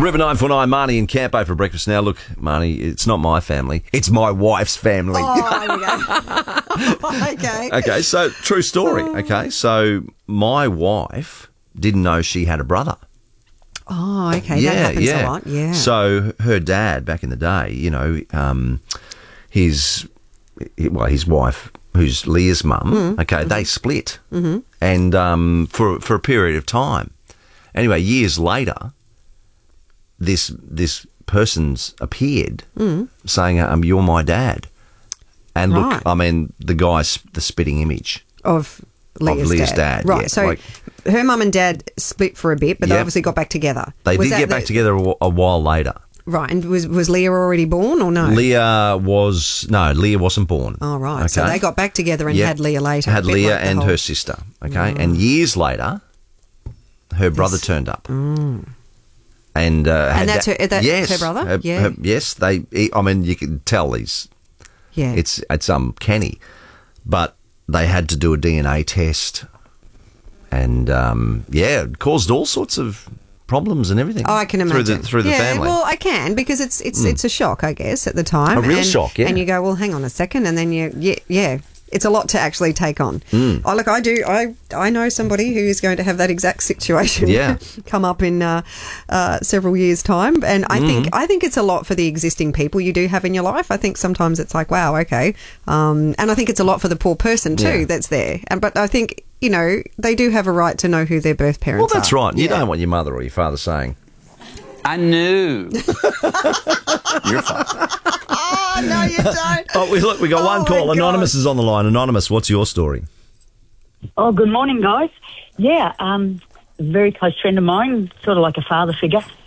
River 949, Marnie and Campo for breakfast now. Look, Marnie, it's not my family. It's my wife's family. Oh, there we go. Okay. Okay, so true story. Okay, so my wife didn't know she had a brother. Oh, okay. That happens a lot. Yeah. So her dad back in the day, you know, his wife, who's Leah's mum, they split, and for a period of time. Anyway, years later, this person's appeared saying, "You're my dad," and Right. look, I mean, the guy's the spitting image Of Leah's dad. Right. yeah, So her mum and dad split for a bit, but they obviously got back together. They Was did that get back together a while later. Right. And was Leah already born or no? Leah wasn't born. Oh, right. Okay. So they got back together and had Leah later. Had a bit Leah like the and whole- her sister. Okay. And years later, her brother turned up. And that's her brother? Yes. I mean, you can tell he's. Yeah. It's uncanny, but they had to do a DNA test, and it caused all sorts of problems and everything. Oh, I can imagine. Through the family. Well, I can, because it's a shock, I guess, at the time. A real shock, yeah. And you go, well, hang on a second, and then it's a lot to actually take on. Oh, look, I know somebody who is going to have that exact situation come up in several years' time, and I think it's a lot for the existing people you do have in your life. I think sometimes it's like, wow, okay, and I think it's a lot for the poor person too that's there. But I think, you know, they do have a right to know who their birth parents are. Well, that's right. You don't want your mother or your father saying, I knew. You're fine. Oh, no, you don't. Oh, we got one call. Anonymous is on the line. Anonymous, what's your story? Oh, good morning, guys. Yeah, a very close friend of mine, sort of like a father figure.